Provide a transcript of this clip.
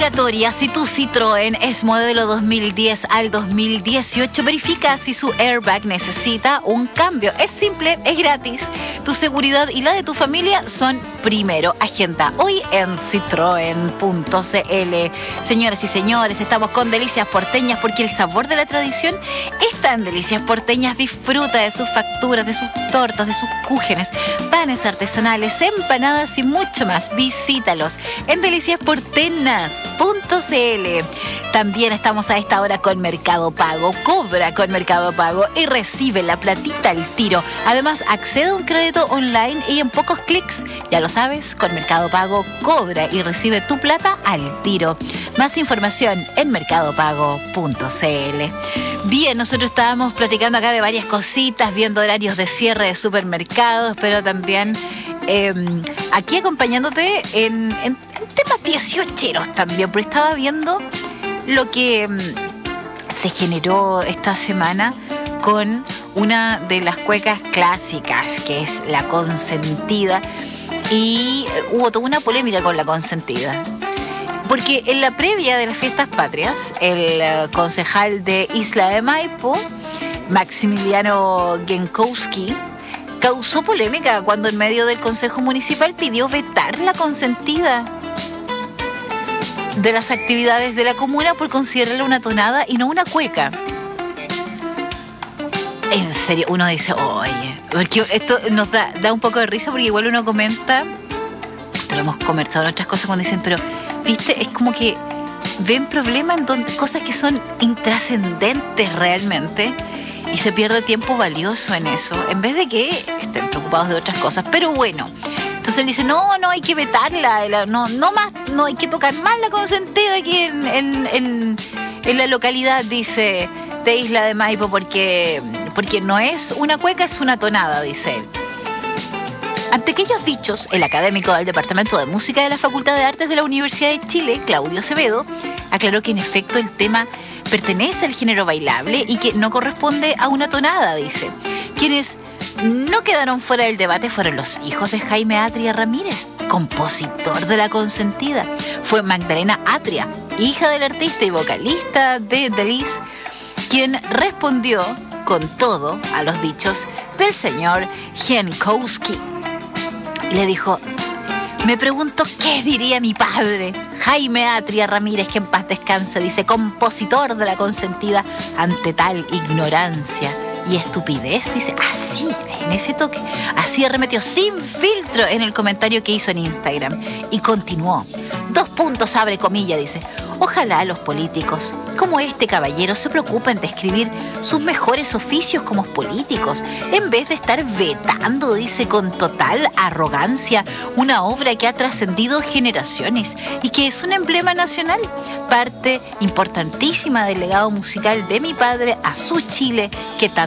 Aleatoria, si tu Citroën es modelo 2010 al 2018, verifica si su airbag necesita un cambio. Es simple, es gratis. Tu seguridad y la de tu familia son primero. Agenda hoy en citroen.cl. Señoras y señores, estamos con Delicias Porteñas porque el sabor de la tradición está en Delicias Porteñas. Disfruta de sus facturas, de sus tortas, de sus cúgenes, panes artesanales, empanadas y mucho más. Visítalos en deliciasportenas.cl. También estamos a esta hora con Mercado Pago. Cobra con Mercado Pago y recibe la platita al tiro. Además, accede a un crédito online y en pocos clics. Ya lo sabes, con Mercado Pago cobra y recibe tu plata al tiro. Más información en mercadopago.cl. Bien, nosotros estábamos platicando acá de varias cositas, viendo horarios de cierre de supermercados, pero también aquí acompañándote en temas 18eros también, porque estaba viendo lo que se generó esta semana con una de las cuecas clásicas, que es La Consentida, y hubo toda una polémica con La Consentida. Porque en la previa de las fiestas patrias, el concejal de Isla de Maipo, Maximiliano Genkowski, causó polémica cuando en medio del Consejo Municipal pidió vetar La Consentida de las actividades de la comuna por considerarla una tonada y no una cueca. En serio, uno dice, oye, porque esto nos da un poco de risa, porque igual uno comenta, esto lo hemos conversado en otras cosas, cuando dicen, pero, viste, es como que ven problemas en donde cosas que son intrascendentes realmente, y se pierde tiempo valioso en eso, en vez de que estén preocupados de otras cosas. Pero bueno, entonces él dice, no hay que vetarla, no hay que tocar más La Consentida aquí en la localidad, dice, de Isla de Maipo, porque no es una cueca, es una tonada, dice él. Ante aquellos dichos, el académico del Departamento de Música de la Facultad de Artes de la Universidad de Chile, Claudio Acevedo, aclaró que en efecto el tema pertenece al género bailable y que no corresponde a una tonada, dice. Quienes no quedaron fuera del debate fueron los hijos de Jaime Atria Ramírez, compositor de La Consentida. Fue Magdalena Atria, hija del artista y vocalista de Delis, quien respondió con todo a los dichos del señor Genkowski. Y le dijo, me pregunto qué diría mi padre, Jaime Atria Ramírez, que en paz descanse, dice, compositor de La Consentida, ante tal ignorancia y estupidez, dice, así, en ese toque, así arremetió sin filtro en el comentario que hizo en Instagram. Y continuó, 2 puntos, abre comilla, dice, ojalá los políticos, como este caballero, se preocupen de escribir sus mejores oficios como políticos, en vez de estar vetando, dice, con total arrogancia, una obra que ha trascendido generaciones y que es un emblema nacional, parte importantísima del legado musical de mi padre a su Chile, que tanto